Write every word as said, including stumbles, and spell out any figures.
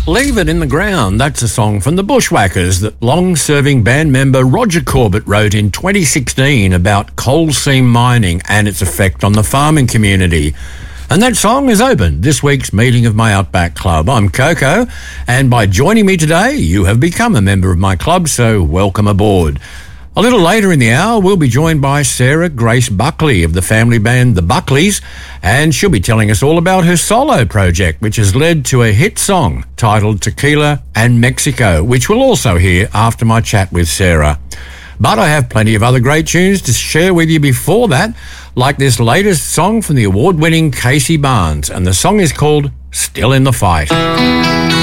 Leave It in the Ground, that's a song from the Bushwhackers that long-serving band member Roger Corbett wrote in twenty sixteen about coal seam mining and its effect on the farming community. And that song has opened this week's meeting of my Outback Club. I'm Coco, and by joining me today, you have become a member of my club, so welcome aboard. A little later in the hour, we'll be joined by Sarah Grace Buckley of the family band The Buckleys, and she'll be telling us all about her solo project, which has led to a hit song titled Tequila and Mexico, which we'll also hear after my chat with Sarah. But I have plenty of other great tunes to share with you before that, like this latest song from the award-winning Casey Barnes, and the song is called Still in the Fight.